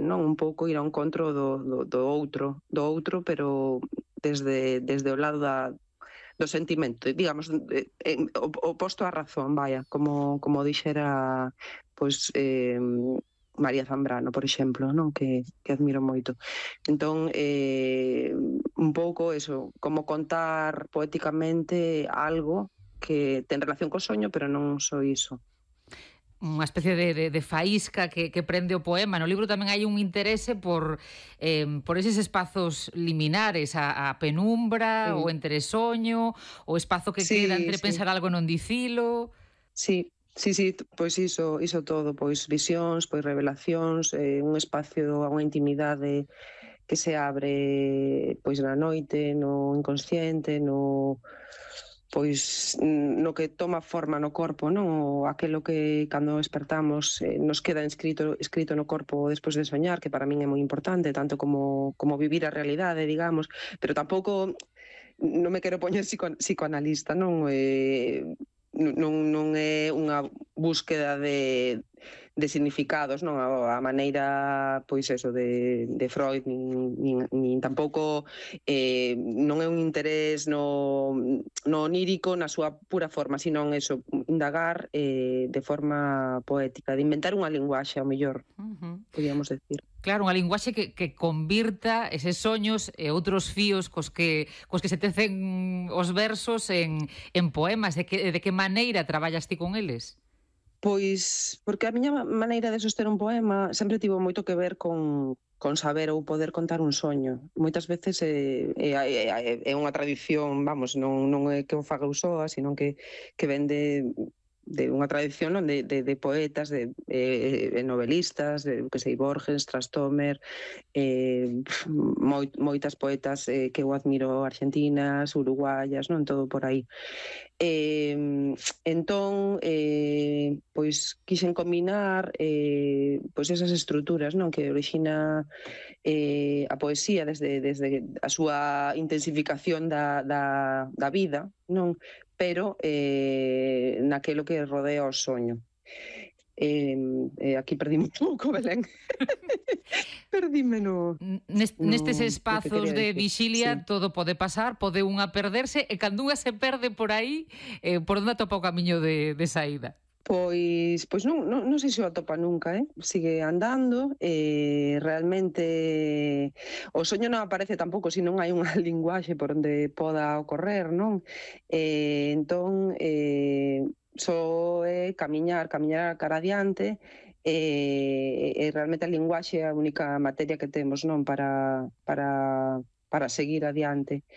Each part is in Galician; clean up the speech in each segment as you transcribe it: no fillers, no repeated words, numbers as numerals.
non? Un pouco ir ao encontro do outro, pero desde o lado do sentimento, digamos, oposto á razón, vaya, como dixera, pois, María Zambrano, por exemplo, non? Que admiro moito. Entón, un pouco eso, como contar poéticamente algo que ten relación co soño, pero non só iso. Unha especie de faísca que prende o poema. No libro tamén hai un interese por eses espazos liminares, a penumbra, o Sí, entre soño, o espazo que queda sí, entre sí. pensar algo e non dicilo. Sí, pois iso todo, pois visións, pois revelacións, un espacio, unha intimidade que se abre pois na noite, no inconsciente, pois no que toma forma no corpo, non? O aquelo que cando despertamos nos queda escrito no corpo despois de soñar, que para min é moi importante, tanto como vivir a realidade, digamos, pero tampouco non me quero poñer psicoanalista, non? Non é unha búsqueda de significados, non? A maneira, pois eso, de Freud, nin tampouco non é un interés no onírico na súa pura forma, sino eso, indagar de forma poética, de inventar unha linguaxe, ao mellor, podíamos decir. Claro, unha linguaxe que convirta eses soños e outros fíos cos que se tecen os versos en poemas. De que maneira traballas ti con eles? Pois, porque a miña maneira de soster un poema sempre tivo moito que ver con saber ou poder contar un soño. Moitas veces é unha tradición, vamos, non é que o faga eu soa, sino que ven de unha tradición, non, de poetas, de novelistas, de que sei, Borges, Trastómer, moitas poetas que eu admiro, argentinas, uruguayas, non, todo por aí. Entón, pois quixen combinar pois esas estruturas, non, que orixina a poesía desde a súa intensificación da vida, non, pero naquelo que rodea o soño. Aquí perdíme un pouco, Belén. Perdíme Nestes no que espazos quería de dicir. vixilia Sí. todo pode pasar, pode unha perderse, e cando unha se perde por aí, por onde atopa o camiño de saída? Pois non sei se o atopa nunca, sigue andando, realmente o soño non aparece tampouco se non hai unha linguaxe por onde poda ocorrer, non? Entón, só é camiñar cara adiante, e realmente a linguaxe é a única materia que temos, non, para seguir adiante.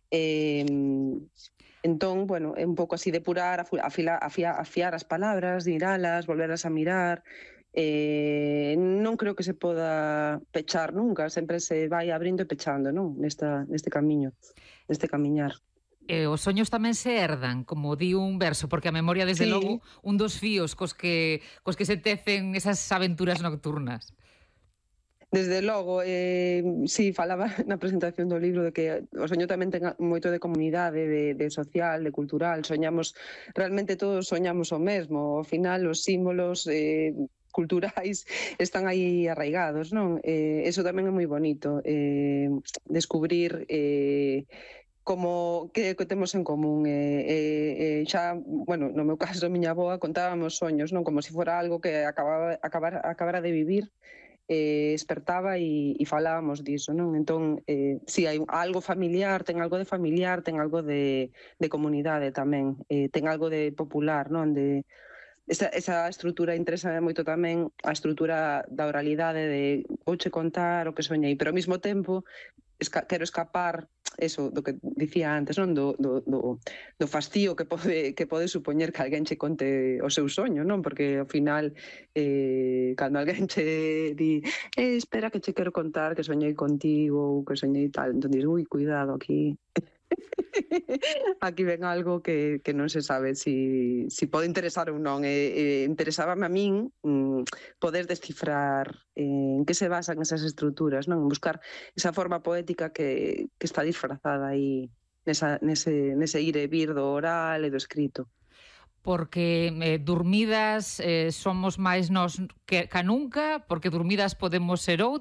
Entón, bueno, é un pouco así depurar, afiar as palabras, miralas, volveras a mirar. Non creo que se poda pechar nunca, sempre se vai abrindo e pechando, non? Neste camiño, neste camiñar. Os soños tamén se herdan, como di un verso, porque a memoria, desde Sí, logo, un dos fíos cos que se tecen esas aventuras nocturnas. desde logo, sí, falaba na presentación do libro de que o soño tamén ten moito de comunidade, de social, de cultural. Realmente todos soñamos o mesmo. Ao final, os símbolos culturais están aí arraigados, non? Eso tamén é moi bonito, descubrir como que temos en común. Xa, bueno, no meu caso, miña avoa contábamos soños, non? Como se fora algo que acabara de vivir, despertaba e falábamos diso, non? Entón, si hai algo familiar, ten algo de comunidade tamén, ten algo de popular, non? Esa estrutura interesa moito tamén, a estrutura da oralidade de vouche contar o que soñei, pero ao mesmo tempo quero escapar eso do que dicía antes, non? Do fastío que pode supoñer que alguén che conte o seu soño, non? Porque ao final cando alguén che di espera que che quero contar que soñei contigo ou que soñei tal, entón dis, ui, cuidado, aquí aquí ven algo que non se sabe si pode interesar ou non. Interesábame a min poder descifrar en que se basan esas estruturas, non? Buscar esa forma poética que está disfrazada aí nese ir e vir do oral e do escrito. Porque dormidas somos máis nós que nunca, porque dormidas podemos ser outras.